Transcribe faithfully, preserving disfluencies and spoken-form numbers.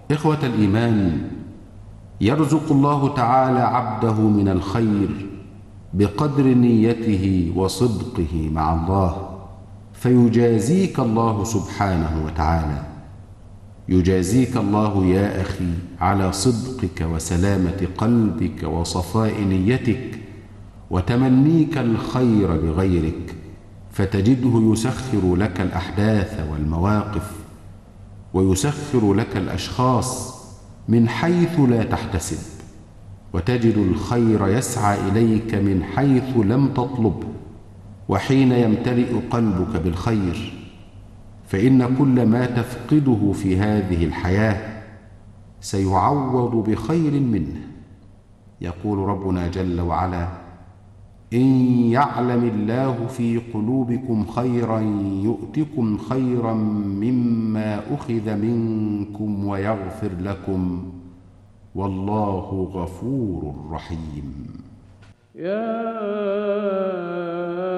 إخوة الإيمان، يرزق الله تعالى عبده من الخير بقدر نيته وصدقه مع الله، فيجازيك الله سبحانه وتعالى. يجازيك الله يا أخي على صدقك وسلامة قلبك وصفاء نيتك وتمنيك الخير لغيرك، فتجده يسخر لك الأحداث والمواقف، ويسخر لك الأشخاص من حيث لا تحتسب، وتجد الخير يسعى إليك من حيث لم تطلبه. وحين يمتلئ قلبك بالخير، فإن كل ما تفقده في هذه الحياة سيعوض بخير منه. يقول ربنا جل وعلا: إن يعلم الله في قلوبكم خيرا يؤتكم خيرا مما أخذ منكم ويغفر لكم والله غفور رحيم. يا